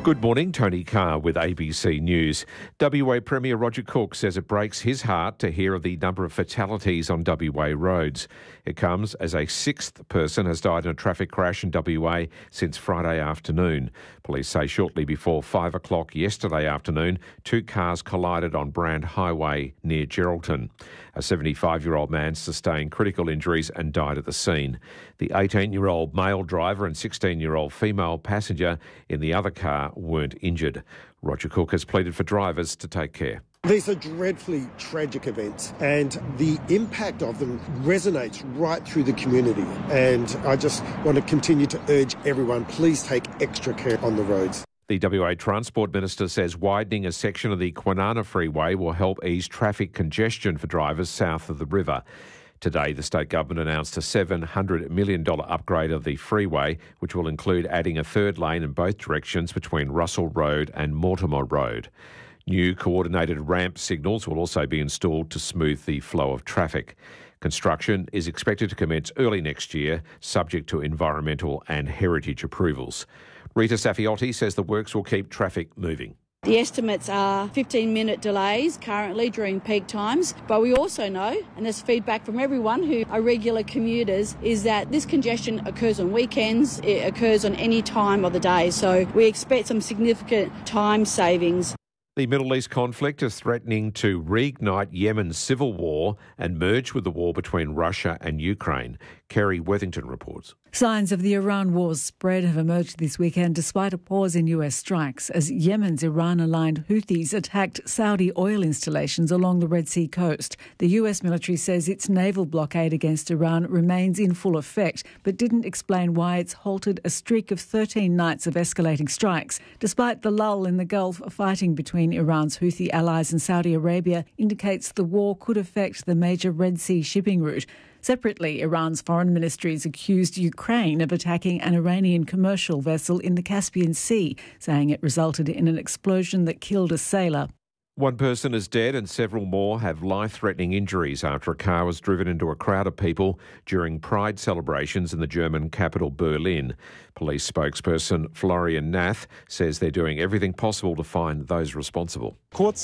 Good morning, Tony Carr with ABC News. WA Premier Roger Cook says it breaks his heart to hear of the number of fatalities on WA roads. It comes as a sixth person has died in a traffic crash in WA since Friday afternoon. Police say shortly before 5 o'clock yesterday afternoon, two cars collided on Brand Highway near Geraldton. A 75-year-old man sustained critical injuries and died at the scene. The 18-year-old male driver and 16-year-old female passenger in the other car weren't injured. Roger Cook has pleaded for drivers to take care. These are dreadfully tragic events, and the impact of them resonates right through the community. And I just want to continue to urge everyone, please take extra care on the roads. The WA Transport Minister says widening a section of the Kwinana Freeway will help ease traffic congestion for drivers south of the river. Today, the state government announced a $700 million upgrade of the freeway, which will include adding a third lane in both directions between Russell Road and Mortimer Road. New coordinated ramp signals will also be installed to smooth the flow of traffic. Construction is expected to commence early next year, subject to environmental and heritage approvals. Rita Safiotti says the works will keep traffic moving. The estimates are 15-minute delays currently during peak times, but we also know, and there's feedback from everyone who are regular commuters, is that this congestion occurs on weekends, it occurs on any time of the day, so we expect some significant time savings. The Middle East conflict is threatening to reignite Yemen's civil war and merge with the war between Russia and Ukraine. Kerry Worthington reports. Signs of the Iran war's spread have emerged this weekend despite a pause in US strikes as Yemen's Iran-aligned Houthis attacked Saudi oil installations along the Red Sea coast. The US military says its naval blockade against Iran remains in full effect, but didn't explain why it's halted a streak of 13 nights of escalating strikes. Despite the lull in the Gulf, fighting between Iran's Houthi allies and Saudi Arabia indicates the war could affect the major Red Sea shipping route. Separately, Iran's foreign ministry has accused Ukraine of attacking an Iranian commercial vessel in the Caspian Sea, saying it resulted in an explosion that killed a sailor. One person is dead and several more have life-threatening injuries after a car was driven into a crowd of people during Pride celebrations in the German capital Berlin. Police spokesperson Florian Nath says they're doing everything possible to find those responsible.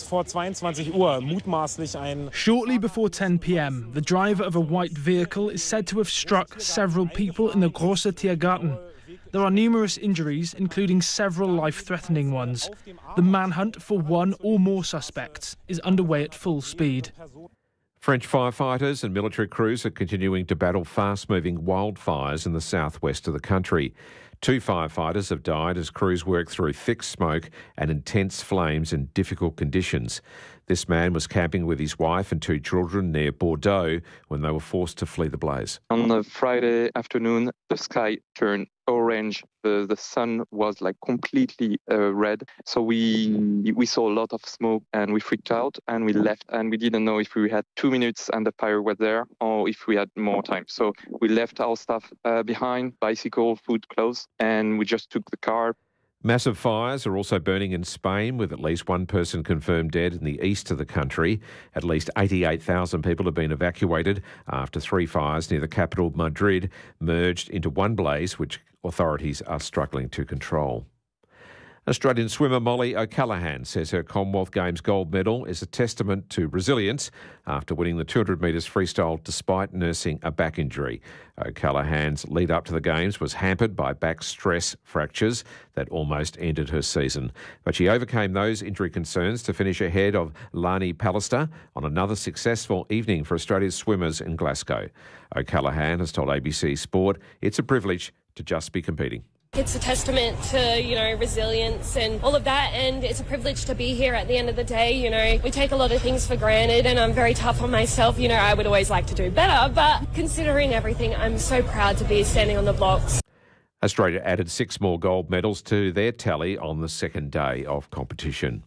Shortly before 10 p.m, the driver of a white vehicle is said to have struck several people in the Grosse Tiergarten. There are numerous injuries, including several life-threatening ones. The manhunt for one or more suspects is underway at full speed. French firefighters and military crews are continuing to battle fast-moving wildfires in the southwest of the country. 2 firefighters have died as crews work through thick smoke and intense flames in difficult conditions. This man was camping with his wife and 2 children near Bordeaux when they were forced to flee the blaze. On a Friday afternoon, the sky turned orange. The sun was like completely red. So we saw a lot of smoke and we freaked out and we left, and we didn't know if we had 2 minutes and the fire was there or if we had more time. So we left our stuff behind, bicycle, food, clothes, and we just took the car. Massive fires are also burning in Spain, with at least one person confirmed dead in the east of the country. At least 88,000 people have been evacuated after 3 fires near the capital, Madrid, merged into one blaze, which authorities are struggling to control. Australian swimmer Molly O'Callaghan says her Commonwealth Games gold medal is a testament to resilience after winning the 200 metres freestyle despite nursing a back injury. O'Callaghan's lead up to the Games was hampered by back stress fractures that almost ended her season. But she overcame those injury concerns to finish ahead of Lani Pallister on another successful evening for Australia's swimmers in Glasgow. O'Callaghan has told ABC Sport it's a privilege to just be competing. It's a testament to, resilience and all of that, and it's a privilege to be here at the end of the day. We take a lot of things for granted, and I'm very tough on myself. I would always like to do better, but considering everything, I'm so proud to be standing on the blocks. Australia added 6 more gold medals to their tally on the second day of competition.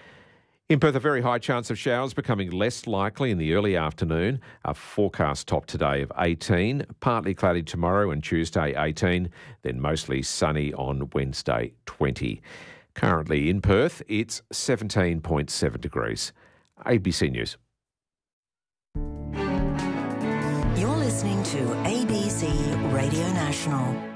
In Perth, a very high chance of showers becoming less likely in the early afternoon. A forecast top today of 18, partly cloudy tomorrow and Tuesday 18, then mostly sunny on Wednesday 20. Currently in Perth, it's 17.7 degrees. ABC News. You're listening to ABC Radio National.